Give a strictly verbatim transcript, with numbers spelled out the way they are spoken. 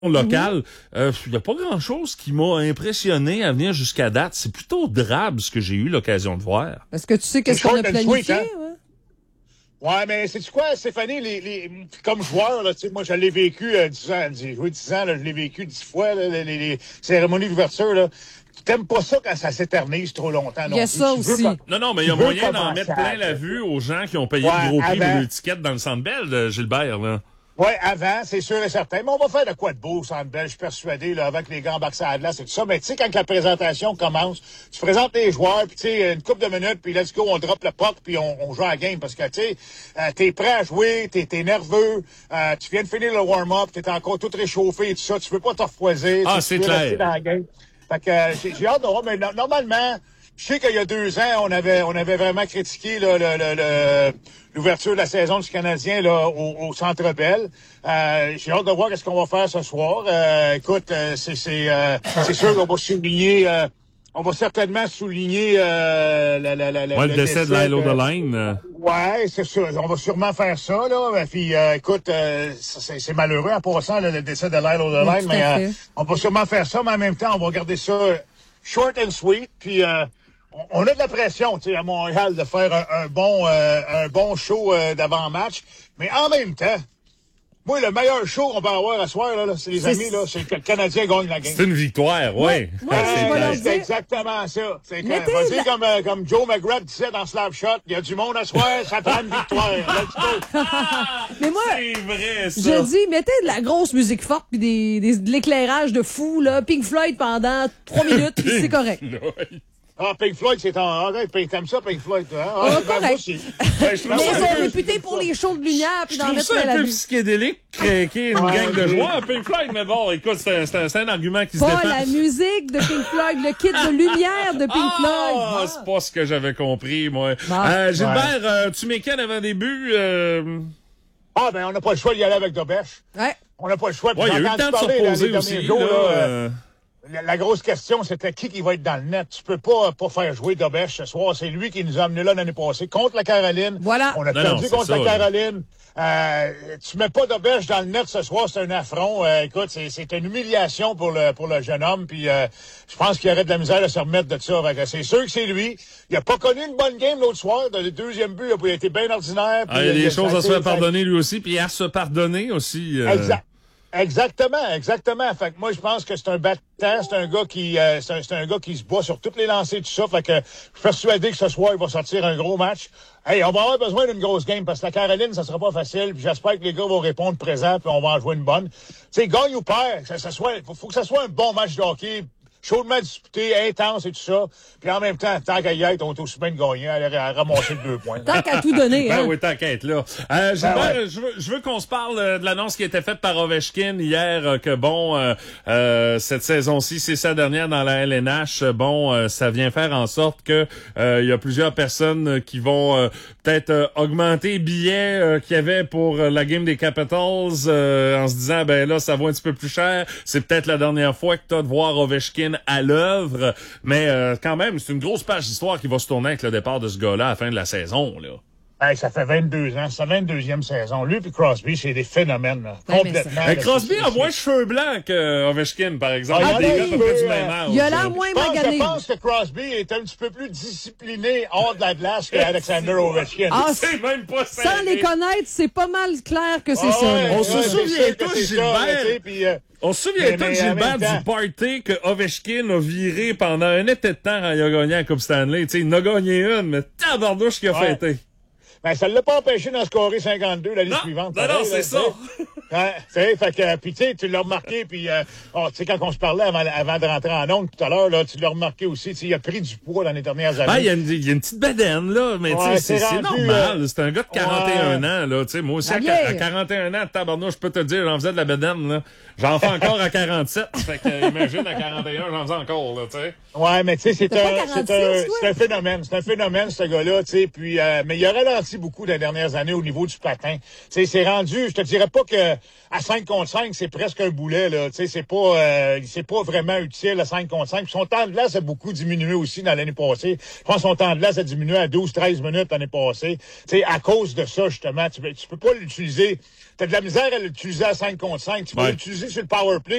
local, il euh, n'y a pas grand-chose qui m'a impressionné à venir jusqu'à date. C'est plutôt drabe ce que j'ai eu l'occasion de voir. Est-ce que tu sais qu'est-ce qu'on a planifié? Sweet, hein? Ouais. Ouais, mais c'est quoi, Stéphanie, les, les, comme joueur, là, moi, je l'ai vécu euh, dix ans, j'ai joué dix ans, là, je l'ai vécu dix fois, là, les, les, les cérémonies d'ouverture, là. T'aimes pas ça quand ça s'éternise trop longtemps, non? Il y a ça aussi. Pas... Non, non, mais il y a moyen d'en mettre plein la vue aux gens qui ont payé ouais, le gros prix de l'étiquette dans le Centre Bell, Gilbère, là. Oui, avant, c'est sûr et certain. Mais on va faire de quoi de beau, Centre Bell, je suis persuadé, là, avec les gants embarqués à la glace et tout ça. Mais tu sais, quand la présentation commence, tu présentes les joueurs, puis tu sais, une couple de minutes, puis let's go, on drop le puck, puis on, on joue à la game. Parce que, tu sais, euh, t'es prêt à jouer, t'es, t'es nerveux, euh, tu viens de finir le warm-up, t'es encore tout réchauffé et tout ça, tu veux pas te refroidir. Ah, c'est clair. Dans la game. Fait que euh, j'ai, j'ai hâte de voir, mais no- normalement... Je sais qu'il y a deux ans, on avait on avait vraiment critiqué là, le, le, le, l'ouverture de la saison du Canadien là, au, au Centre Bell. Euh, j'ai hâte de voir ce qu'on va faire ce soir. Euh, écoute, euh, c'est c'est euh, c'est sûr qu'on va souligner, euh, on va certainement souligner euh, la, la, la, ouais, le, le décès de Lyle O'Donnell. Euh... Ouais, c'est sûr. On va sûrement faire ça là. Puis euh, écoute, euh, c'est, c'est malheureux en passant là, le décès de Lyle O'Donnell, mais euh, on va sûrement faire ça. Mais en même temps, on va garder ça short and sweet. Puis euh, on a de la pression, tu sais, à Montréal de faire un, un bon euh, un bon show euh, d'avant-match, mais en même temps, moi, le meilleur show qu'on peut avoir à soir, là, là c'est les c'est amis, là, c'est que le Canadien gagne la game. C'est une victoire, oui. Ouais, ouais, ouais, c'est, c'est exactement ça. C'est que, vas-y, la... comme, euh, comme Joe McGrath disait dans Slapshot, il y a du monde à soir, ça prend une victoire. Let's go. Mais moi, c'est vrai, ça. Je dis, mettez de la grosse musique forte puis des, des, de l'éclairage de fou, là, Pink Floyd pendant trois minutes, puis c'est correct. Ah, Pink Floyd, c'est en... Ah, t'aimes ça, Pink Floyd, toi, hein? Ah, ah, ben, moi aussi. Ben, mais ils sont réputés pour les shows de lumière puis d'en mettre la la vue. C'est un peu vue. psychédélique, craquer une ouais, gang de joueurs, Pink Floyd, mais bon, écoute, c'est un, c'est un, c'est un argument qui pas se défend. Pas la musique de Pink Floyd, le kit de lumière de Pink ah, Floyd. Ah, c'est pas ce que j'avais compris, moi. Ah. Euh, Gilbert, ouais. euh, tu m'écanes avant le début... Euh... Ah, ben, on n'a pas le choix d'y aller avec Dobèche. Ouais. On n'a pas le choix. Ouais, il y a eu le temps de se reposer aussi, jours, là. là euh... La, la grosse question, c'était qui qui va être dans le net. Tu peux pas pas faire jouer Dobèche ce soir. C'est lui qui nous a amenés là l'année passée contre la Caroline. Voilà. On a non, perdu non, contre ça, la Caroline. Euh, tu mets pas Dobèche dans le net ce soir, c'est un affront. Euh, écoute, c'est, c'est une humiliation pour le pour le jeune homme. Puis euh, je pense qu'il y aurait de la misère à se remettre de ça. Fait que c'est sûr que c'est lui. Il a pas connu une bonne game l'autre soir. Le deuxième but, il a été bien ordinaire. Ah, il y a des il choses a, à se faire pardonner lui aussi, puis à se pardonner aussi. Euh... Exact. Exactement, exactement. Fait que moi, je pense que c'est un battant, c'est un gars qui, euh, c'est, un, c'est un gars qui se bat sur toutes les lancers, tout ça. Fait que je suis persuadé que ce soir, il va sortir un gros match. Hey, on va avoir besoin d'une grosse game parce que la Caroline, ça sera pas facile. Puis j'espère que les gars vont répondre présent, puis on va en jouer une bonne. Tu sais, gagne ou perd, ça, ça soit, faut, faut que ça soit un bon match de hockey. Chaudement disputé, intense et tout ça. Puis en même temps, tant qu'à y être, on est aussi bien de gagner, à ramasser deux points. Tant qu'à tout donner, hein? Ben oui, tant qu'à être là. Euh, Gilbert, ben ouais. je, veux, je veux qu'on se parle de l'annonce qui a été faite par Ovechkin hier, que bon, euh, euh, cette saison-ci, c'est sa dernière dans la L N H. Bon, euh, ça vient faire en sorte que euh, il y a plusieurs personnes qui vont euh, peut-être euh, augmenter les billets euh, qu'il y avait pour euh, la game des Capitals euh, en se disant, ben là, ça vaut un petit peu plus cher. C'est peut-être la dernière fois que tu as de voir Ovechkin à l'œuvre, mais euh, quand même, c'est une grosse page d'histoire qui va se tourner avec le départ de ce gars-là à la fin de la saison, là. Hey, ça fait vingt-deux ans, c'est sa vingt-deuxième saison. Lui puis Crosby, c'est des phénomènes, là. Ouais, complètement. Mais Crosby a moins de cheveux blancs que Ovechkin, par exemple. Ah, il a des oui, gars à peu près oui, du même âge. Il a l'air moins je pense, magané. je pense que Crosby est un petit peu plus discipliné hors de la glace qu'Alexander Ovechkin. Ah, c'est même pas ça. Sans les connaître, c'est pas mal clair que c'est ah, ça. Ouais, on ouais, se souvient tous, Gilbert. Puis, euh, On se souvient tous, Gilbert, du party que Ovechkin a viré pendant un été de temps quand il a gagné la Coupe Stanley. T'sais, il en a gagné une, mais tabardouche qu'il a ouais. fêté. Ben, ça l'a pas empêché d'en scorer cinquante-deux l'année non, suivante. Non, non, c'est là, ça. Hein, fait que, puis tu sais, tu l'as remarqué, puis euh, oh, tu sais, quand on se parlait avant, avant de rentrer en ongle tout à l'heure, là, tu l'as remarqué aussi, tu sais, il a pris du poids dans les dernières années. Ben, il y a une, il y a une petite bedaine, là, mais ouais, c'est, c'est, c'est normal. Euh, c'est un gars de quarante et un ouais. ans, là, tu sais, moi aussi, à, à quarante et un ans, tabarnouche, je peux te dire, j'en faisais de la bedaine, là. J'en fais encore à quarante-sept, fait que, imagine, à quarante et un, j'en faisais encore, là, tu sais. Ouais, mais tu sais, c'est un, c'est un, c'est un phénomène, c'est un phénomène, ce gars-là, tu sais, puis, euh, mais il a ralenti beaucoup dans les dernières années au niveau du patin. Tu sais, c'est rendu, je te dirais pas que à cinq contre cinq, c'est presque un boulet, là. Tu sais, c'est pas, euh, c'est pas vraiment utile à cinq contre cinq. Puis son temps de glace a beaucoup diminué aussi dans l'année passée. Je pense que son temps de glace a diminué à douze treize minutes l'année passée. Tu sais, à cause de ça, justement, tu, tu peux pas l'utiliser t'as de la misère à l'utiliser à cinq contre cinq. Tu peux Ouais. l'utiliser sur le power play.